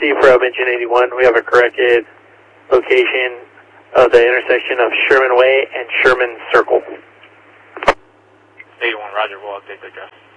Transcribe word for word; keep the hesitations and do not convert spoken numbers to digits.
C from Engine eighty-one. We have a corrected location of the intersection of Sherman Way and Sherman Circle. eighty-one, roger, we'll update the address.